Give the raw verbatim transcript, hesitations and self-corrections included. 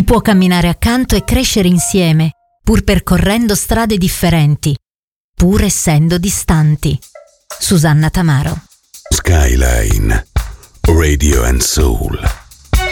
Si può camminare accanto e crescere insieme, pur percorrendo strade differenti, pur essendo distanti. Susanna Tamaro. Skyline Radio and Soul.